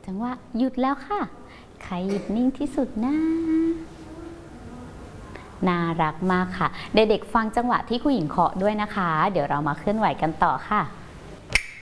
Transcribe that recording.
จังหวะหยุดแล้วค่ะใครหยุดนิ่งที่สุดนะน่ารักมากค่ะเด็กๆฟังจังหวะที่ครูหญิงเคาะด้วยนะคะเดี๋ยวเรามาเคลื่อนไหวกันต่อค่ะ